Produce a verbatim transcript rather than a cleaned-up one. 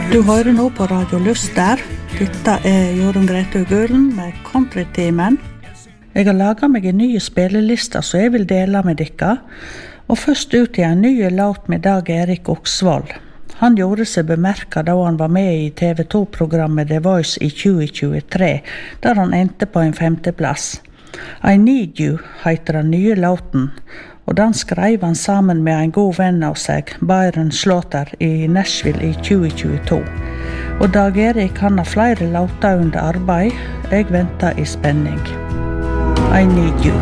Du hører nå på Radio Luster. Dette er Jorunn Grete Gulen med Country-timen. Jeg har laget meg en ny spilleliste som jeg vil dele med dere. Og først ut i en ny låt med Dag Erik Oksvold. Han gjorde seg bemerket da han var med i T V to-programmet The Voice i tjue tjuetre, der han endte på en femteplass. I Need You heter den nye låten, og den skrev han sammen med en god venn av seg, Byron Slaughter, i Nashville i tjue tjueto. Og Dag Erik han har flere låter under arbeid. Jeg venter i spenning. I Need You.